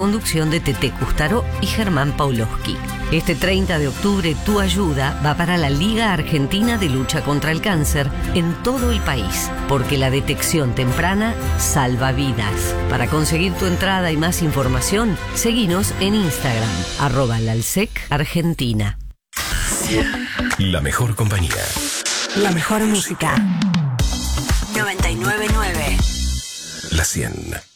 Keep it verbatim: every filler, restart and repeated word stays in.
conducción de Tete Custaró y Germán Pawlowski. Este treinta de octubre, tu ayuda va para la Liga Argentina de Lucha contra el Cáncer en todo el país, porque la detección temprana salva vidas. Para conseguir tu entrada y más información, seguinos en Instagram, arroba lalsec Argentina. La mejor compañía. La mejor música. noventa y nueve punto nueve. La cien.